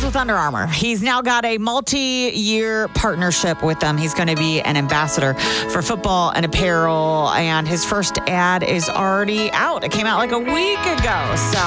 with Under Armour. He's now got a multi-year partnership with them. He's going to be an ambassador for football and apparel, and his first ad is already out. It came out like a week ago. So